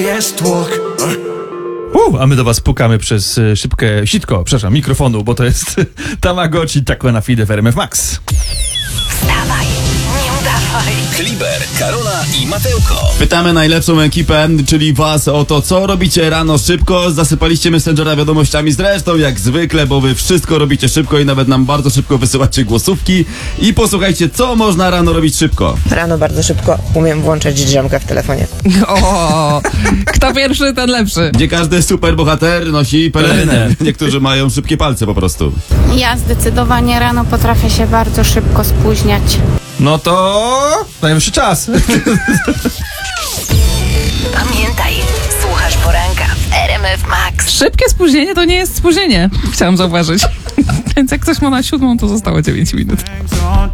A my do was pukamy przez sitko mikrofonu, bo to jest Tamagotchi Takona Fide w RMF Max. Wstawaj, nie udawaj. Kliber, Karola i Mateuko. Pytamy najlepszą ekipę, czyli was, o to, co robicie rano szybko. Zasypaliście Messengera wiadomościami zresztą jak zwykle, bo wy wszystko robicie szybko i nawet nam bardzo szybko wysyłacie głosówki. I posłuchajcie, co można rano robić szybko. Rano bardzo szybko umiem włączać drzemkę w telefonie. O, kto pierwszy, ten lepszy. Gdzie każdy superbohater nosi pelerynę. Niektórzy mają szybkie palce po prostu. Ja zdecydowanie rano potrafię się bardzo szybko spóźniać. No to najwyższy czas. Pamiętaj, słuchasz poranka w RMF Max. Szybkie spóźnienie to nie jest spóźnienie, chciałam zauważyć. Więc jak ktoś ma na 7, to zostało 9 minut.